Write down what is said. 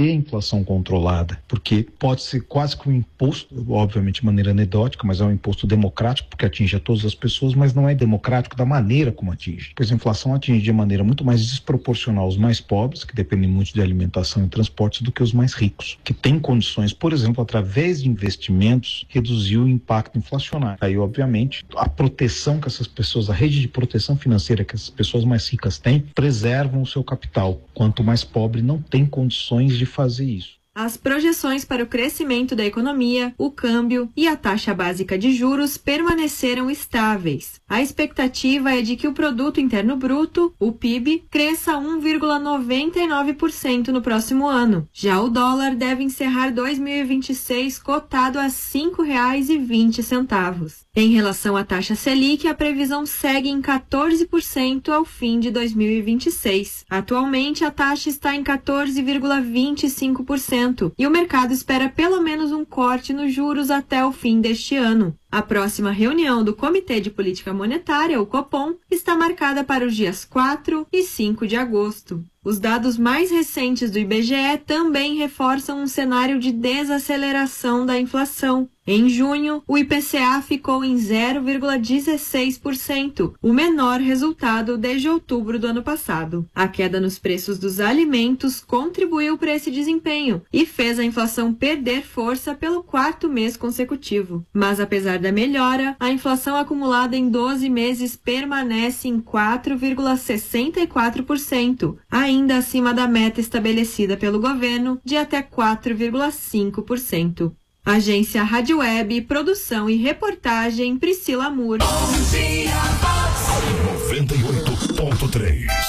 manter a inflação controlada, porque pode ser quase que um imposto, obviamente de maneira anedótica, mas é um imposto democrático, porque atinge a todas as pessoas, mas não é democrático da maneira como atinge. Pois a inflação atinge de maneira muito mais desproporcional os mais pobres, que dependem muito de alimentação e transportes, do que os mais ricos, que têm condições, por exemplo, através de investimentos, reduzir o impacto inflacionário. Aí, obviamente, a proteção que essas pessoas, a rede de proteção financeira que essas pessoas mais ricas têm, preservam o seu capital. Quanto mais pobre não tem condições de fazer isso. As projeções para o crescimento da economia, o câmbio e a taxa básica de juros permaneceram estáveis. A expectativa é de que o Produto Interno Bruto, o PIB, cresça 1,99% no próximo ano. Já o dólar deve encerrar 2026 cotado a R$ 5,20. Em relação à taxa Selic, a previsão segue em 14% ao fim de 2026. Atualmente, a taxa está em 14,25%. E o mercado espera pelo menos um corte nos juros até o fim deste ano. A próxima reunião do Comitê de Política Monetária, o Copom, está marcada para os dias 4 e 5 de agosto. Os dados mais recentes do IBGE também reforçam um cenário de desaceleração da inflação. Em junho, o IPCA ficou em 0,16%, o menor resultado desde outubro do ano passado. A queda nos preços dos alimentos contribuiu para esse desempenho e fez a inflação perder força pelo quarto mês consecutivo. Mas apesar da melhora, a inflação acumulada em 12 meses permanece em 4,64%, ainda acima da meta estabelecida pelo governo de até 4,5%. Agência Rádio Web, produção e reportagem Priscila Moura. 98.3